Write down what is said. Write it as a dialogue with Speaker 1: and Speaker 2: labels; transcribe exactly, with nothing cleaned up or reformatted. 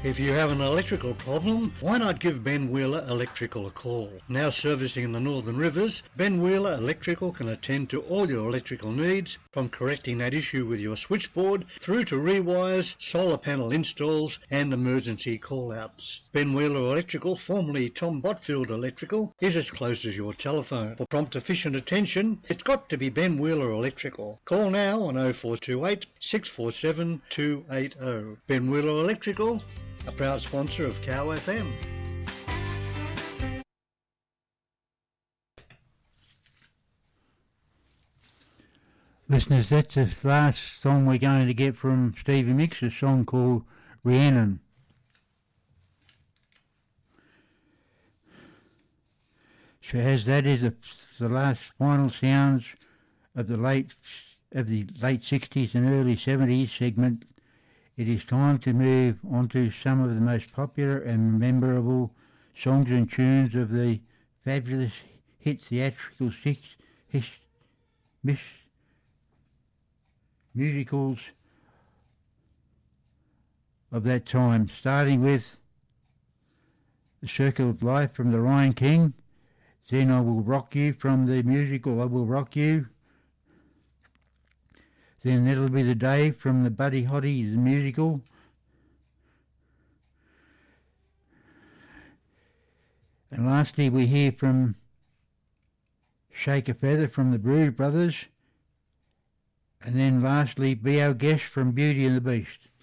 Speaker 1: If you have an electrical problem, why not give Ben Wheeler Electrical a call? Now servicing in the Northern Rivers, Ben Wheeler Electrical can attend to all your electrical needs, from correcting that issue with your switchboard through to rewires, solar panel installs and emergency call-outs. Ben Wheeler Electrical, formerly Tom Botfield Electrical, is as close as your telephone. For prompt efficient attention, it's got to be Ben Wheeler Electrical. Call now on oh four two eight, six four seven, two eight oh. Ben Wheeler Electrical, a proud sponsor of Cow F M.
Speaker 2: Listeners, that's the last song we're going to get from Stevie Nicks, a song called Rhiannon. So as that is the, the last final sounds of the late of the late sixties and early seventies segment, it is time to move on to some of the most popular and memorable songs and tunes of the fabulous hit theatrical six his, mis, musicals of that time, starting with The Circle of Life from The Lion King, then I Will Rock You from the musical I Will Rock You, then That'll Be the Day from the Buddy Holly the musical, and lastly we hear from Shake a Feather from the Blues Brothers, and then lastly Be Our Guest from Beauty and the Beast.